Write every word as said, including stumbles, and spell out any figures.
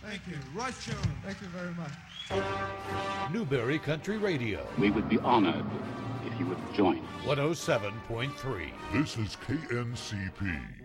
Thank you. Royce Jones. Thank you very much. Newberry Country Radio. We would be honored if you would join us. one oh seven point three. This is K N C P.